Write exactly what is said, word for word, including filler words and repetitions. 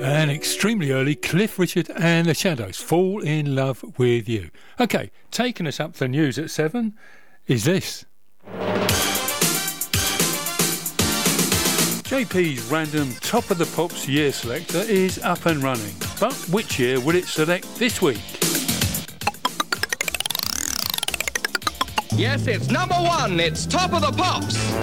And extremely early, Cliff Richard and the Shadows, Fall in Love with You. OK, taking us up to the news at seven is this. J P's random Top of the Pops year selector is up and running. But which year will it select this week? Yes, it's number one. It's Top of the Pops.